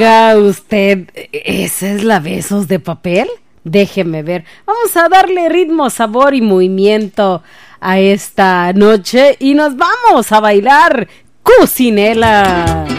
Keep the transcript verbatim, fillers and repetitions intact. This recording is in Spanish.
Oiga usted, ¿esa es la Besos de Papel? Déjeme ver. Vamos a darle ritmo, sabor y movimiento a esta noche y nos vamos a bailar Cucinela.